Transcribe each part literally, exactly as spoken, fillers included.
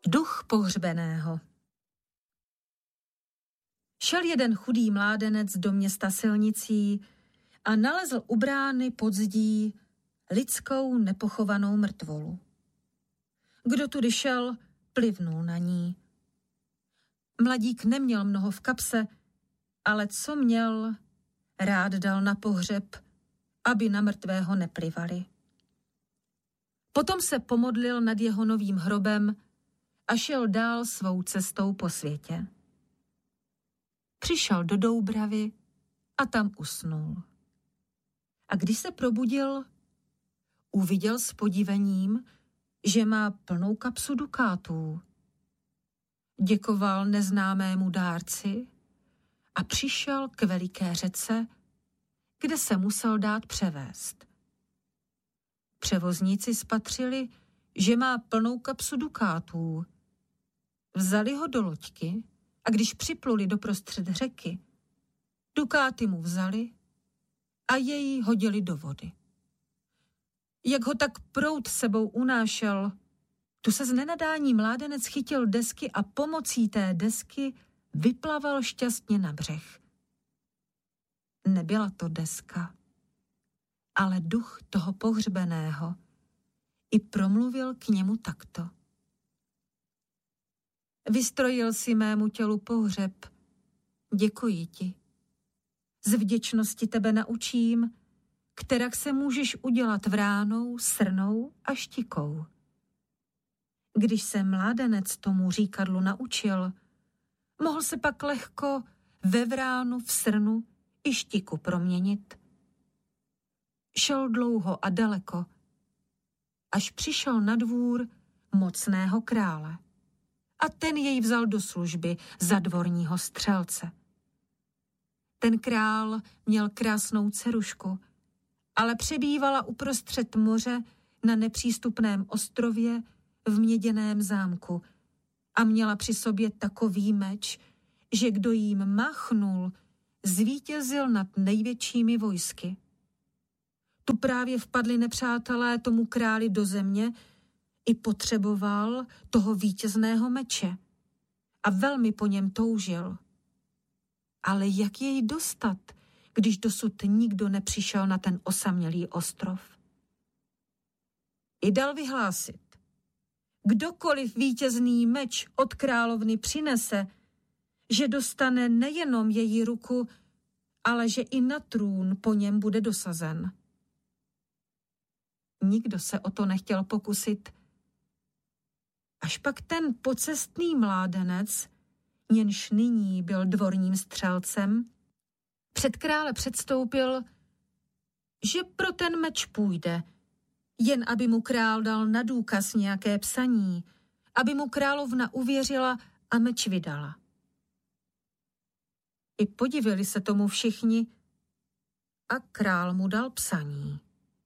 Duch pohřbeného. Šel jeden chudý mládenec do města silnicí a nalezl u brány pod zdí lidskou nepochovanou mrtvolu. Kdo tudy šel, plivnul na ní. Mladík neměl mnoho v kapse, ale co měl, rád dal na pohřeb, aby na mrtvého neplivali. Potom se pomodlil nad jeho novým hrobem a šel dál svou cestou po světě. Přišel do Doubravy a tam usnul. A když se probudil, uviděl s podivením, že má plnou kapsu dukátů. Děkoval neznámému dárci a přišel k veliké řece, kde se musel dát převést. Převozníci spatřili, že má plnou kapsu dukátů. Vzali ho do loďky a když připluli doprostřed řeky, dukáty mu vzali a jej hodili do vody. Jak ho tak proud sebou unášel, tu se z nenadání mládenec chytil desky a pomocí té desky vyplaval šťastně na břeh. Nebyla to deska, ale duch toho pohřbeného i promluvil k němu takto. Vystrojil si mému tělu pohřeb, děkuji ti. Z vděčnosti tebe naučím, kterak se můžeš udělat vránou, srnou a štikou. Když se mládenec tomu říkadlu naučil, mohl se pak lehko ve vránu, v srnu i štiku proměnit. Šel dlouho a daleko, až přišel na dvůr mocného krále. A ten jej vzal do služby za dvorního střelce. Ten král měl krásnou dcerušku, ale přebývala uprostřed moře na nepřístupném ostrově v měděném zámku a měla při sobě takový meč, že kdo jím machnul, zvítězil nad největšími vojsky. Tu právě vpadli nepřátelé tomu králi do země i potřeboval toho vítězného meče a velmi po něm toužil. Ale jak jej dostat, když dosud nikdo nepřišel na ten osamělý ostrov? I dal vyhlásit, kdokoliv vítězný meč od královny přinese, že dostane nejenom její ruku, ale že i na trůn po něm bude dosazen. Nikdo se o to nechtěl pokusit, až pak ten pocestný mládenec, jenž nyní byl dvorním střelcem, před krále předstoupil, že pro ten meč půjde, jen aby mu král dal na důkaz nějaké psaní, aby mu královna uvěřila a meč vydala. I podivili se tomu všichni a král mu dal psaní.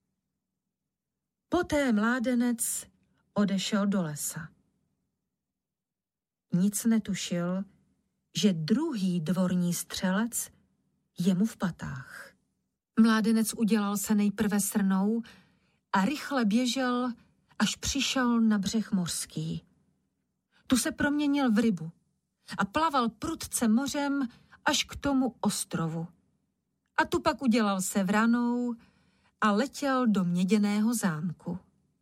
Poté mládenec odešel do lesa. Nic netušil, že druhý dvorní střelec je mu v patách. Mládenec udělal se nejprve srnou a rychle běžel, až přišel na břeh mořský. Tu se proměnil v rybu a plaval prudce mořem až k tomu ostrovu. A tu pak udělal se vranou a letěl do měděného zámku.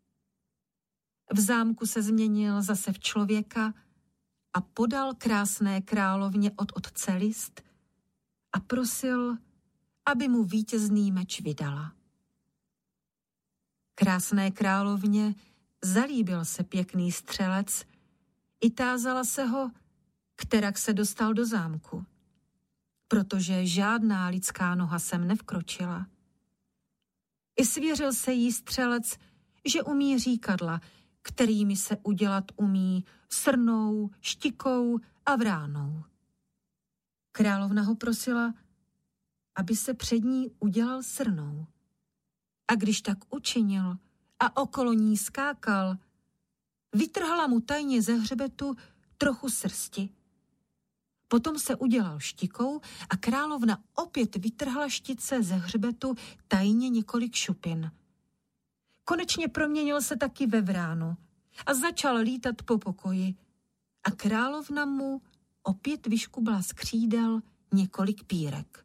V zámku se změnil zase v člověka a podal krásné královně od otce list a prosil, aby mu vítězný meč vydala. Krásné královně zalíbil se pěkný střelec i tázala se ho, kterak se dostal do zámku, protože žádná lidská noha sem nevkročila. I svěřil se jí střelec, že umí říkadla, kterými se udělat umí srnou, štikou a vránou. Královna ho prosila, aby se před ní udělal srnou. A když tak učinil a okolo ní skákal, vytrhla mu tajně ze hřbetu trochu srsti. Potom se udělal štikou a královna opět vytrhla štice ze hřbetu tajně několik šupin. Konečně proměnil se taky ve vránu a začal lítat po pokoji a královna mu opět vyškubla z křídel několik pírek.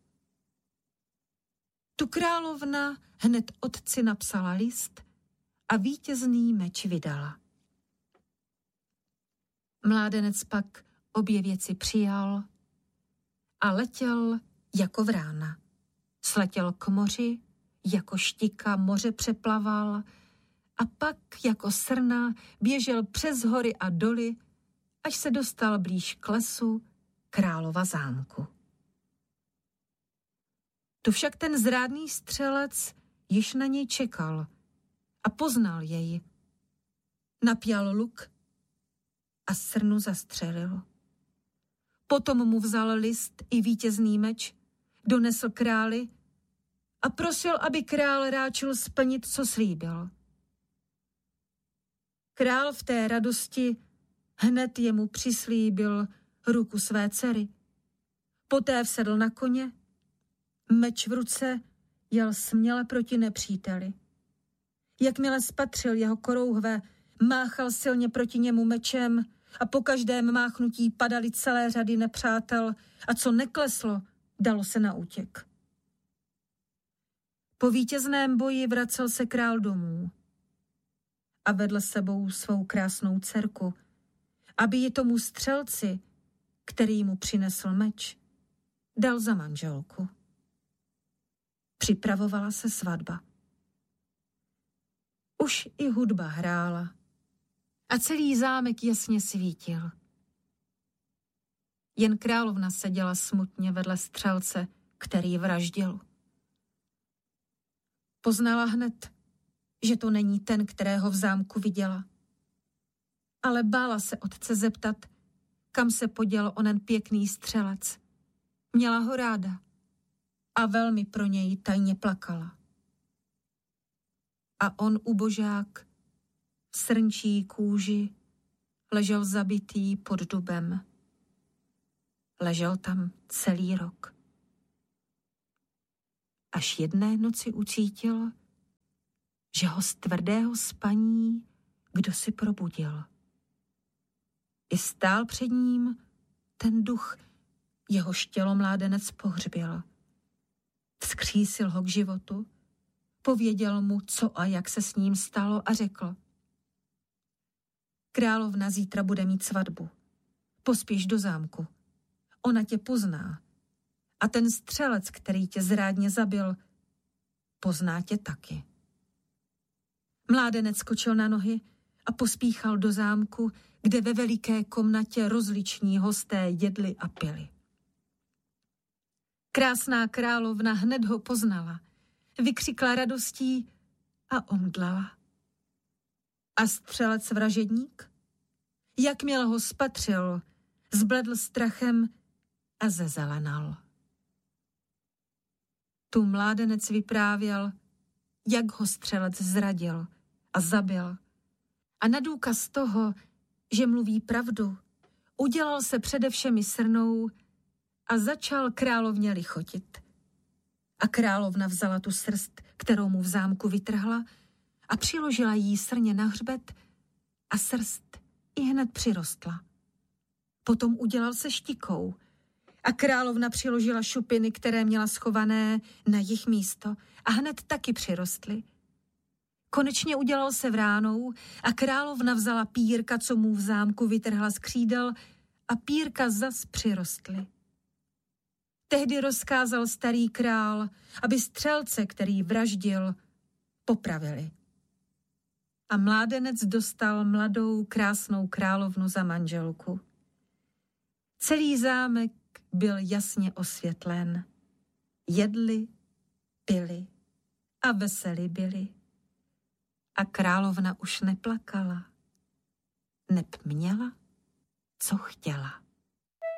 Tu královna hned otci napsala list a vítězný meč vydala. Mládenec pak obě věci přijal a letěl jako vrána. Sletěl k moři, jako štika moře přeplaval a pak jako srna běžel přes hory a doly, až se dostal blíž k lesu králova zámku. Tu však ten zrádný střelec již na něj čekal a poznal jej. Napjal luk a srnu zastřelil. Potom mu vzal list i vítězný meč, donesl králi a prosil, aby král ráčil splnit, co slíbil. Král v té radosti hned jemu přislíbil ruku své dcery. Poté vsedl na koně, meč v ruce, jel směle proti nepříteli. Jakmile spatřil jeho korouhve, máchal silně proti němu mečem a po každém máchnutí padaly celé řady nepřátel a co nekleslo, dalo se na útěk. Po vítězném boji vracel se král domů a vedl sebou svou krásnou dcerku, aby ji tomu střelci, který mu přinesl meč, dal za manželku. Připravovala se svatba. Už i hudba hrála a celý zámek jasně svítil. Jen královna seděla smutně vedle střelce, který vraždil. Poznala hned, že to není ten, kterého v zámku viděla. Ale bála se otce zeptat, kam se poděl onen pěkný střelec. Měla ho ráda a velmi pro něj tajně plakala. A on, ubožák, v srnčí kůži, ležel zabitý pod dubem. Ležel tam celý rok. Až jedné noci ucítil, že ho z tvrdého spaní kdo si probudil. I stál před ním ten duch, jehož tělo mládenec pohřbil. Vzkřísil ho k životu, pověděl mu, co a jak se s ním stalo a řekl: Královna zítra bude mít svatbu. Pospěš do zámku. Ona tě pozná. A ten střelec, který tě zrádně zabil, pozná tě taky. Mládenec skočil na nohy a pospíchal do zámku, kde ve veliké komnatě rozliční hosté jedli a pili. Krásná královna hned ho poznala, vykřikla radostí a omdlala. A střelec vražedník? Jakmile ho spatřil, zbledl strachem a zezelenal. Tu mládenec vyprávěl, jak ho střelec zradil a zabil. A na důkaz toho, že mluví pravdu, udělal se přede všemi srnou a začal královně lichotit. A královna vzala tu srst, kterou mu v zámku vytrhla, a přiložila jí srně na hřbet a srst i hned přirostla. Potom udělal se štikou a královna přiložila šupiny, které měla schované na jejich místo, a hned taky přirostly. Konečně udělal se vránou a královna vzala pírka, co mu v zámku vytrhla z křídel, a pírka zas přirostly. Tehdy rozkázal starý král, aby střelce, který vraždil, popravili. A mládenec dostal mladou krásnou královnu za manželku. Celý zámek byl jasně osvětlen. Jedli, pili a veseli byli. A královna už neplakala, neb měla, co chtěla.